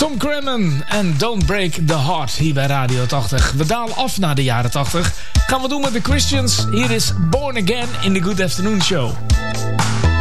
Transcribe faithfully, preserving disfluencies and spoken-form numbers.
Tom Grennan en Don't Break the Heart hier bij Radio tachtig. We dalen af naar de jaren tachtig. Gaan we doen met de Christians. Hier is Born Again in de Good Afternoon Show.